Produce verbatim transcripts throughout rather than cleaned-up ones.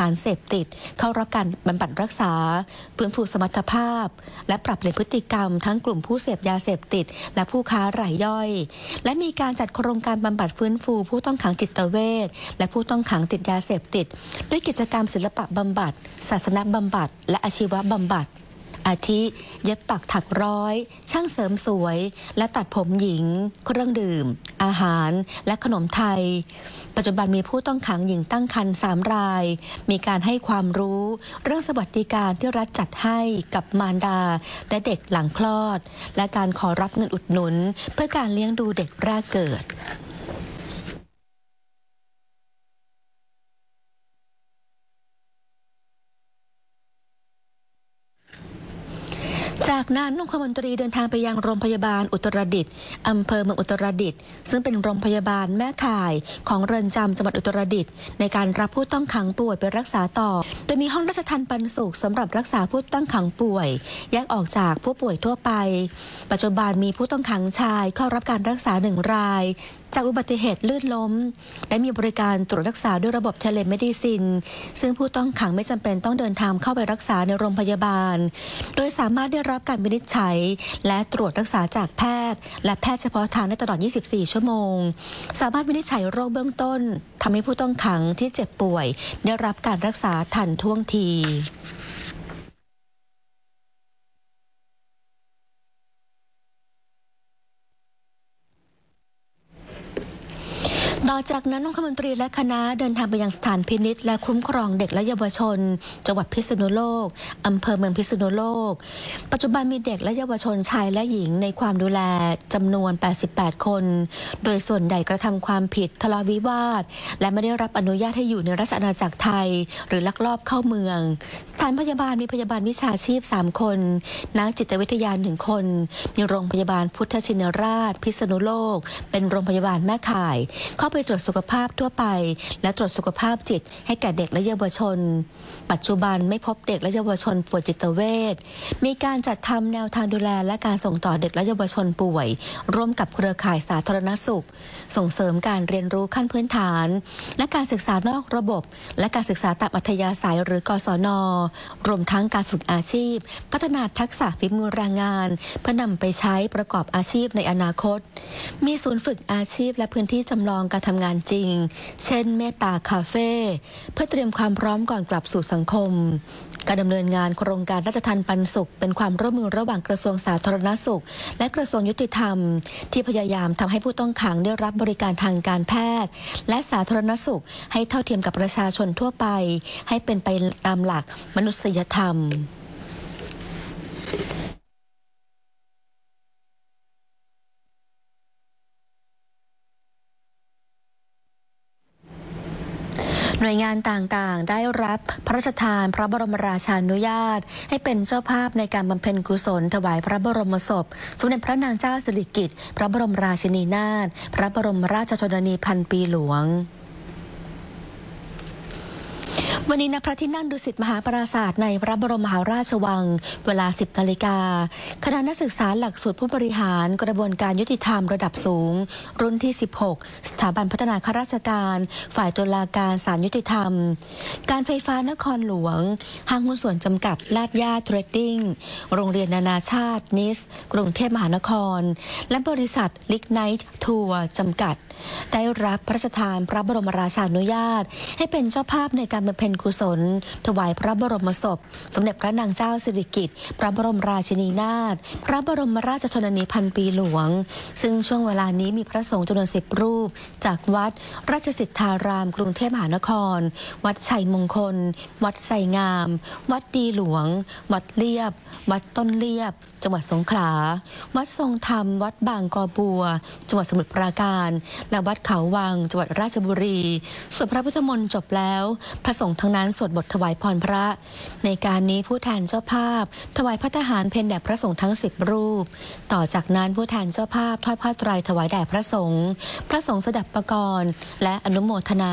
ารเสพติดเข้ารับการบำบัดรักษาฟื้นฟูสมรรถภาพและปรับเปลี่ยนพฤติกรรมทั้งกลุ่มผู้เสพยาเสพติดและผู้ค้ารายย่อยและมีการจัดโครงการบำบัดฟื้นฟูผู้ต้องขังจิตเวชและผู้ต้องขังติดยาเสพติดด้วยกิจกรรมศิลปะบำบัดศาสนบำบัดและอาชีวบำบัดอาทิเย็บปักถักร้อยช่างเสริมสวยและตัดผมหญิงเครื่องดื่มอาหารและขนมไทยปัจจุบันมีผู้ต้องขังหญิงตั้งครรภ์สามรายมีการให้ความรู้เรื่องสวัสดิการที่รัฐจัดให้กับมารดาและเด็กหลังคลอดและการขอรับเงินอุดหนุนเพื่อการเลี้ยงดูเด็กแรกเกิดจากนั้นองคมนตรีเดินทางไปยังโรงพยาบาลอุตรดิตถ์อำเภอเมืองอุตรดิตถ์ซึ่งเป็นโรงพยาบาลแม่ข่ายของเรือนจำจังหวัดอุตรดิตถ์ในการรับผู้ต้องขังป่วยไปรักษาต่อโดยมีห้องราชทัณฑ์ปันสุขสำหรับรักษาผู้ต้องขังป่วยแยกออกจากผู้ป่วยทั่วไปปัจจุบันมีผู้ต้องขังชายเข้ารับการรักษาหนึ่งรายจากอุบัติเหตุลื่นล้มและมีบริการตรวจรักษาด้วยระบบเทเลเมดิซินซึ่งผู้ต้องขังไม่จำเป็นต้องเดินทางเข้าไปรักษาในโรงพยาบาลโดยสามารถได้รับการวินิจฉัยและตรวจรักษาจากแพทย์และแพทย์เฉพาะทางได้ตลอดยี่สิบสี่ชั่วโมงสามารถวินิจฉัยโรคเบื้องต้นทำให้ผู้ต้องขังที่เจ็บป่วยได้รับการรักษาทันท่วงทีต่อจากนั้นองคมนตรีและคณะเดินทางไปยังสถานพินิจและคุ้มครองเด็กและเยาวชนจังหวัดพิษณุโลกอำเภอเมืองพิษณุโลกปัจจุบันมีเด็กและเยาวชนชายและหญิงในความดูแลจำนวนแปดสิบแปดคนโดยส่วนใหญ่กระทำความผิดทะเลาะวิวาทและไม่ได้รับอนุญาตให้อยู่ในราชอาณาจักรไทยหรือลักลอบเข้าเมืองสถานพยาบาลมีพยาบาลวิชาชีพสามคนนักจิตวิทยาหนึ่งคนมีโรงพยาบาลพุทธชินราชพิษณุโลกเป็นโรงพยาบาลแม่ข่ายเข้าไปตรวจสุขภาพทั่วไปและตรวจสุขภาพจิตให้แก่เด็กและเยาวชนปัจจุบันไม่พบเด็กและเยาวชนป่วยจิตเวชมีการจัดทำแนวทางดูแลและการส่งต่อเด็กและเยาวชนป่วยร่วมกับเครือข่ายสาธารณสุขส่งเสริมการเรียนรู้ขั้นพื้นฐานและการศึกษานอกระบบและการศึกษาตามอัธยาศัยหรือกศน.รวมทั้งการฝึกอาชีพพัฒนาทักษะฝีมือแรงงานเพื่อนำไปใช้ประกอบอาชีพในอนาคตมีศูนย์ฝึกอาชีพและพื้นที่จำลองการทำงานจริงเช่นเมตตาคาเฟ่เพื่อเตรียมความพร้อมก่อนกลับสู่สังคมการดำเนินงานโครงการราชทัณฑ์ปันสุขเป็นความร่วมมือระหว่างกระทรวงสาธารณสุขและกระทรวงยุติธรรมที่พยายามทำให้ผู้ต้องขังได้รับบริการทางการแพทย์และสาธารณสุขให้เท่าเทียมกับประชาชนทั่วไปให้เป็นไปตามหลักมนุษยธรรมหน่วยงานต่างๆได้รับพระราชทานพระบรมราชานุญาตให้เป็นเจ้าภาพในการบำเพ็ญกุศลถวายพระบรมศพสมเด็จพระนางเจ้าสิริกิติ์พระบรมราชินีนาถพระบรมราชชนนีพันปีหลวงวันนี้ณพระที่นั่งดุสิตมหาปราสาทในพระบรมมหาราชวังเวลา สิบนาฬิกาคณะนักศึกษาหลักสูตรผู้บริหารกระบวนการยุติธรรมระดับสูงรุ่นที่ สิบหก สถาบันพัฒนาข้าราชการฝ่ายตุลาการศาลยุติธรรมการไฟฟ้านครหลวงห้างหุ้นส่วนจำกัดลาดย่าเทรดดิ้งโรงเรียนนานาชาตินิสกรุงเทพมหานครและบริษัทลิกไนท์ทัวร์จำกัดได้รับพระราชทานพระบรมราชานุญาตให้เป็นเจ้าภาพในการบำเพ็ญกุศลถวายพระบรมศพสมเด็จพระนางเจ้าสิริกิติ์พระบรมราชินีนาถพระบรมราชชนนีพันปีหลวงซึ่งช่วงเวลานี้มีพระสงฆ์จำนวนสิบรูปจากวัดราชสิทธารามกรุงเทพมหานครวัดชัยมงคลวัดไสงามวัดดีหลวงวัดเลียบวัดต้นเลียบจังหวัดสงขลาวัดทรงธรรมวัดบางกอบัวจังหวัดสมุทรปราการและวัดเขาวังจังหวัดราชบุรีสวดพระพุทธมนต์จบแล้วพระสงฆ์ทั้งนั้นสวดบทถวายพรพระในการนี้ผู้แทนเจ้าภาพถวายภัตตาหารเพลแด่พระสงฆ์ทั้งสิบรูปต่อจากนั้นผู้แทนเจ้าภาพทอดผ้าไตรถวายแด่พระสงฆ์พระสงฆ์สดับประกรณ์และอนุโมทนา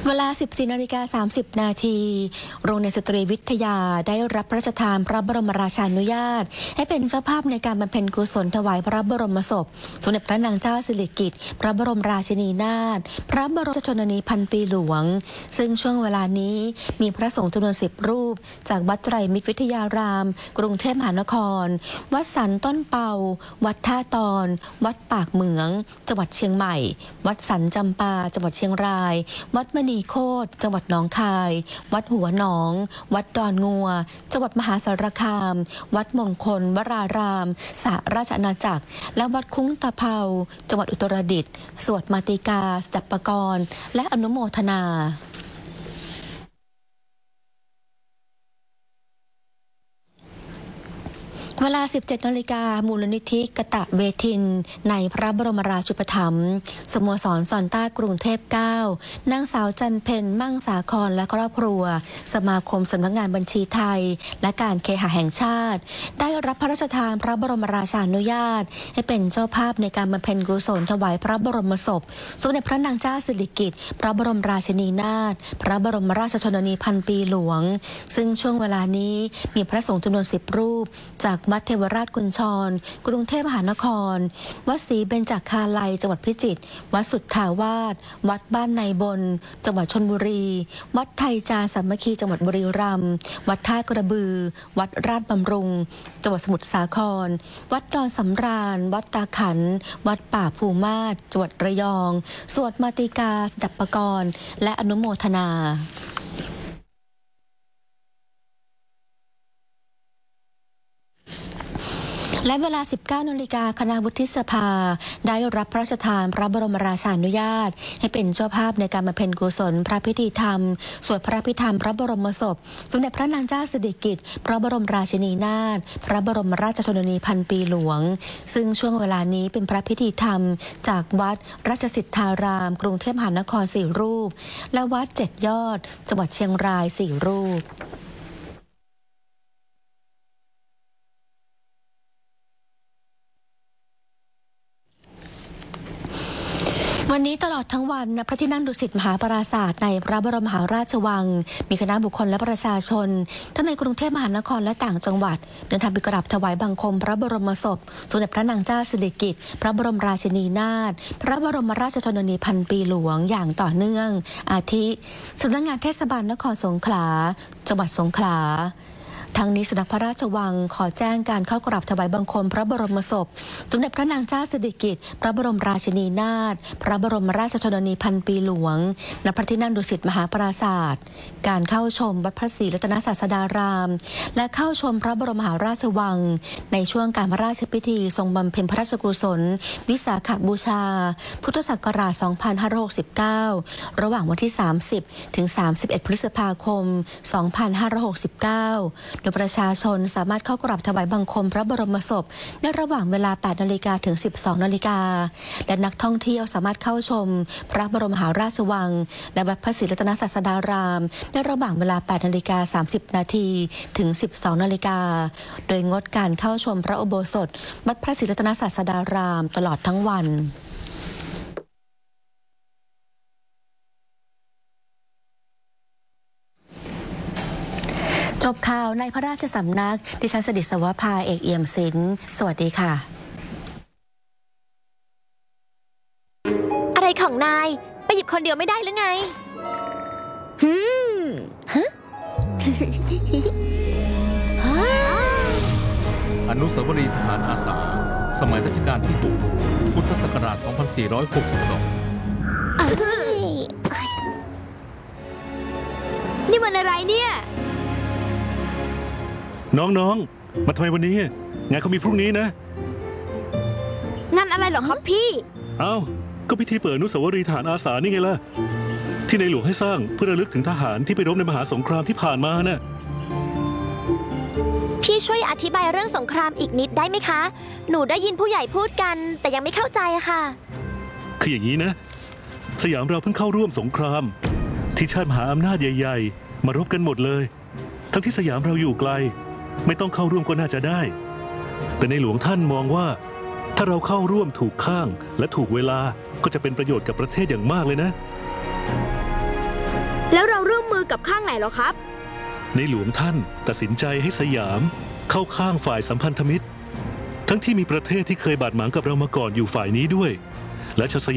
เวลา สิบสี่นาฬิกาสามสิบนาที โรงเรียนสตรีวิทยาได้รับพระราชทานพระบรมราชานุญาตให้เป็นเจ้าภาพในการบำเพ็ญกุศลถวายพระบรมศพสมเด็จพระนางเจ้าสิริกิติ์พระบรมราชินีนาถพระบรมราชชนนีพันปีหลวงซึ่งช่วงเวลานี้มีพระสงฆ์จำนวนสิบรูปจากวัดไตรมิตรวิทยาราม กรุงเทพมหานครวัดสันต้นเปาวัดท่าตอนวัดปากเหมืองจังหวัดเชียงใหม่วัดสันจำปาจังหวัดเชียงรายวัดมณีโคตรจังหวัดหนองคายวัดหัวหนอง วัดดอนงัวจังหวัดมหาสารคาม วัดมงคลวรารามสหราชอาณาจักรและวัดคุ้งตะเภาจังหวัดอุตรดิตถ์สวดมาติกาสดับปกรณ์และอนุโมทนาเวลา สิบเจ็ดนาฬิกามูลนิธิกตะเวทินในพระบรมราชูปถัมภ์สโมสรซอนต้ากรุงเทพเก้านางสาวจันเพ็ญมั่งสาครและครอบครัวสมาคมสำนักงานบัญชีไทยและการเคหะแห่งชาติได้รับพระราชทานพระบรมราชานุญาตให้เป็นเจ้าภาพในการบำเพ็ญกุศลถวายพระบรมศพสมเด็จพระนางเจ้าสิริกิติ์พระบรมราชินีนาถพระบรมราชชนนีพันปีหลวงซึ่งช่วงเวลานี้มีพระสงฆ์จำนวนสิบรูปจากวัดเทวราชกุญชรกรุงเทพมหานครวัดศรีเบญจคาลัยจังหวัดพิจิตรวัดสุทธาวาสวัดบ้านในบนจังหวัดชลบุรีวัดไทยจาสามัคคีจังหวัดบุรีรัมย์วัดท่ากระบือวัดราชบำรุงจังหวัดสมุทรสาครวัดดอนสำราญวัดตาขันวัดป่าภูมาศจังหวัดระยองสวดมาติกาสดับปกรณ์และอนุโมทนาและเวลา สิบเก้านาฬิกาคณะวุฒิสภาได้รับพระราชทานพระบรมราชานุญาตให้เป็นเจ้าภาพในการบำเพ็ญกุศลพระพิธีธรรมสวดพระพิธรรมพระบรมศพสมเด็จพระนางเจ้าสิริกิติ์พระบรมราชินีนาถพระบรมราชชนนีพันปีหลวงซึ่งช่วงเวลานี้เป็นพระพิธีธรรมจากวัดราชสิทธารามกรุงเทพมหานครสี่รูปและวัดเจ็ดยอดจังหวัดเชียงรายสี่รูปวันนี้ตลอดทั้งวันณพระที่นั่งดุสิตมหาปราสาทในพระบรมมหาราชวังมีคณะบุคคลและประชาชนทั้งในกรุงเทพมหานครและต่างจังหวัดเดินทางไปกราบถวายบังคมพระบรมศพสมเด็จพระนางเจ้าสิริกิติ์พระบรมราชินีนาถพระบรมราชชนนีพันปีหลวงอย่างต่อเนื่องอาทิสำนักงานเทศบาลนครสงขลาจังหวัดสงขลาทั้งนี้สำนักพระราชวังขอแจ้งการเข้ากราบถวายบังคมพระบรมศพสมเด็จพระนางเจ้าสิริกิติ์พระบรมราชินีนาถพระบรมราชชนนีพันปีหลวงณพระที่นั่งดุสิตมหาปราสาทการเข้าชมวัดพระศรีรัตนศาสดารามและเข้าชมพระบรมมหาราชวังในช่วงการพระราชพิธีทรงบำเพ็ญพระราชกุศลวิสาขบูชาพุทธศักราชสองพันห้าร้อยหกสิบเก้าระหว่างวันที่สามสิบถึงสามสิบเอ็ดพฤษภาคมสองพันห้าร้อยหกสิบเก้าโดยประชาชนสามารถเข้ากราบถวายบังคมพระบรมศพในระหว่างเวลา แปดนาฬิกา ถึง สิบสองนาฬิกาและนักท่องเที่ยวสามารถเข้าชมพระบรมมหาราชวังและวัดพระศรีรัตนศาสดารามในระหว่างเวลา แปดนาฬิกาสามสิบนาที ถึง สิบสองนาฬิกาโดยงดการเข้าชมพระอุโบสถวัดพระศรีรัตนศาสดารามตลอดทั้งวันจบข่าวในพระราชสำนักดิฉันสดิษวภาเอกเอี่ยมศิลป์สวัสดีค่ะอะไรของนายไปหยิบคนเดียวไม่ได้หรือไงฮึมฮะอนุสาวรีย์ทหารอาสาสมัยรัชกาลที่หกพุทธศักราชสองพันสี่ร้อยหกสิบสองนี่มันอะไรเนี่ยน้องๆมาทำไมวันนี้งานเขามีพรุ่งนี้นะงานอะไรเหรอครับพี่เอ้าก็พิธีเปิดอนุสาวรีย์ทหารอาสานี่ไงล่ะที่ในหลวงให้สร้างเพื่อระลึกถึงทหารที่ไปรบในมหาสงครามที่ผ่านมาน่ะพี่ช่วยอธิบายเรื่องสงครามอีกนิดได้ไหมคะหนูได้ยินผู้ใหญ่พูดกันแต่ยังไม่เข้าใจค่ะคืออย่างนี้นะสยามเราเพิ่งเข้าร่วมสงครามที่ชาติมหาอำนาจใหญ่ๆมารบกันหมดเลยทั้งที่สยามเราอยู่ไกลไม่ต้องเข้าร่วมก็น่าจะได้แต่ในหลวงท่านมองว่าถ้าเราเข้าร่วมถูกข้างและถูกเวลาก็จะเป็นประโยชน์กับประเทศอย่างมากเลยนะแล้วเราร่วมมือกับข้างไหนเหรอครับในหลวงท่านตัดสินใจให้สยามเข้าข้างฝ่ายสัมพันธมิตร ทั้งที่มีประเทศที่เคยบาดหมางกับเรามาก่อนอยู่ฝ่ายนี้ด้วย และชาวสยาม